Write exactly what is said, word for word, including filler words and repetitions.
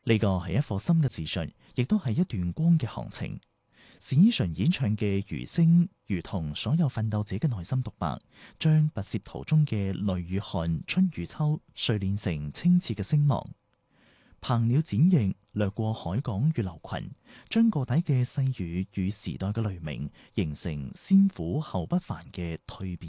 呢個係一顆心嘅自信，亦都係一段光嘅行程。史依純演唱嘅《餘聲》，如同所有奮鬥者嘅內心獨白，將跋涉途中嘅淚與汗、春與秋，淬煉成清澈嘅聲望。鵬鳥展翼，掠過海港與流群，將個體嘅細語與時代嘅雷鳴，形成先苦後不凡嘅蛻變。